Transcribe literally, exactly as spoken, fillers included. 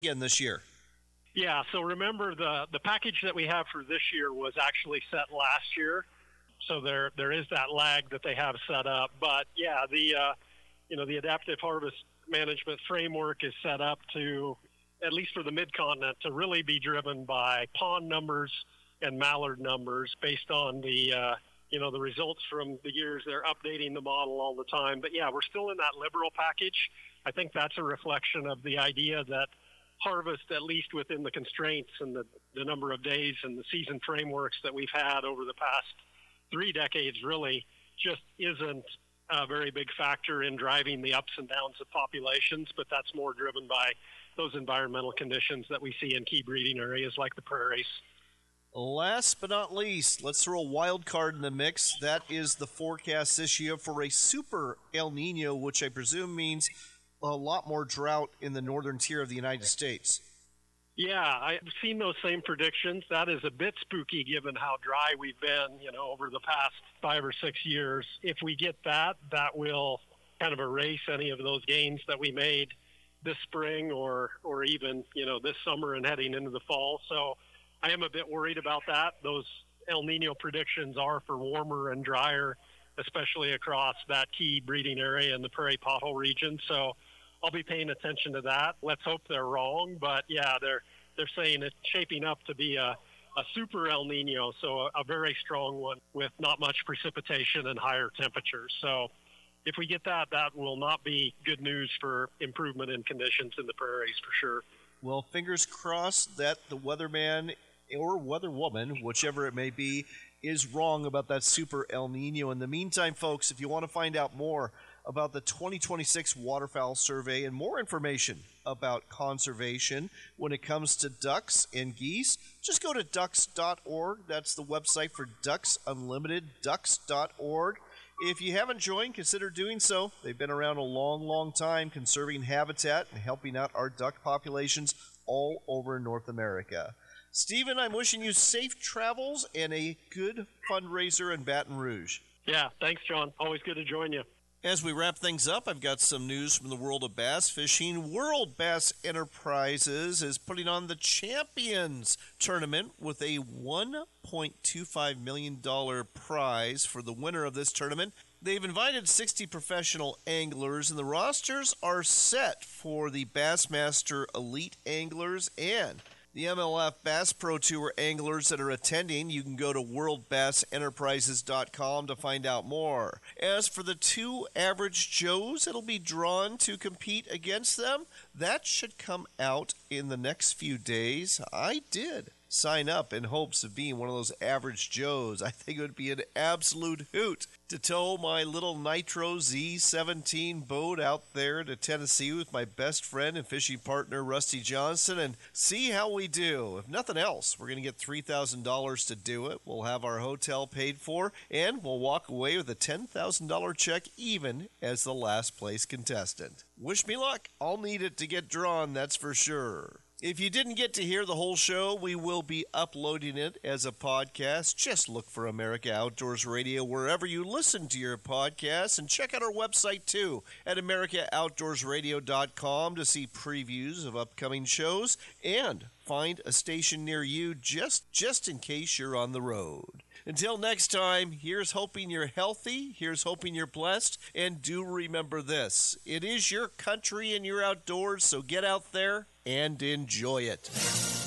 again this year? Yeah, so remember the, the package that we have for this year was actually set last year. So there there is that lag that they have set up. But yeah, the uh, you know the adaptive harvest management framework is set up to, at least for the mid-continent, to really be driven by pond numbers and mallard numbers based on the uh, you know the results from the years. They're updating the model all the time. But yeah, we're still in that liberal package. I think that's a reflection of the idea that harvest, at least within the constraints and the, the number of days and the season frameworks that we've had over the past three decades, really just isn't a very big factor in driving the ups and downs of populations, but that's more driven by those environmental conditions that we see in key breeding areas like the prairies. Last but not least, let's throw a wild card in the mix. That is the forecast this year for a super El Nino, which I presume means a lot more drought in the northern tier of the United States. Yeah, I've seen those same predictions. That is a bit spooky given how dry we've been, you know, over the past five or six years. If we get that, that will kind of erase any of those gains that we made this spring or, or even, you know, this summer and heading into the fall. So I am a bit worried about that. Those El Nino predictions are for warmer and drier, especially across that key breeding area in the prairie pothole region. So I'll be paying attention to that. Let's hope they're wrong, but yeah, they're they're saying it's shaping up to be a, a super El Nino, so a, a very strong one with not much precipitation and higher temperatures. So if we get that, that will not be good news for improvement in conditions in the prairies for sure. Well, fingers crossed that the weatherman or weatherwoman, whichever it may be, is wrong about that super El Nino. In the meantime, folks, if you want to find out more about the twenty twenty-six Waterfowl Survey and more information about conservation when it comes to ducks and geese, just go to ducks dot org. That's the website for Ducks Unlimited, ducks dot org. If you haven't joined, consider doing so. They've been around a long, long time conserving habitat and helping out our duck populations all over North America. Stephen, I'm wishing you safe travels and a good fundraiser in Baton Rouge. Yeah, thanks, John. Always good to join you. As we wrap things up, I've got some news from the world of bass fishing. World Bass Enterprises is putting on the Champions Tournament with a one point two five million dollars prize for the winner of this tournament. They've invited sixty professional anglers, and the rosters are set for the Bassmaster Elite Anglers and the M L F Bass Pro Tour anglers that are attending. You can go to world bass enterprises dot com to find out more. As for the two average Joes that'll be drawn to compete against them, that should come out in the next few days. I did sign up in hopes of being one of those average Joes. I think it would be an absolute hoot to tow my little Nitro Z seventeen boat out there to Tennessee with my best friend and fishing partner Rusty Johnson and see how we do. If nothing else, we're going to get three thousand dollars to do it. We'll have our hotel paid for, and we'll walk away with a ten thousand dollars check even as the last place contestant. Wish me luck. I'll need it to get drawn, that's for sure. If you didn't get to hear the whole show, we will be uploading it as a podcast. Just look for America Outdoors Radio wherever you listen to your podcasts, and check out our website too at america outdoors radio dot com to see previews of upcoming shows and find a station near you just, just in case you're on the road. Until next time, here's hoping you're healthy, here's hoping you're blessed, and do remember this: it is your country and your outdoors, so get out there and enjoy it.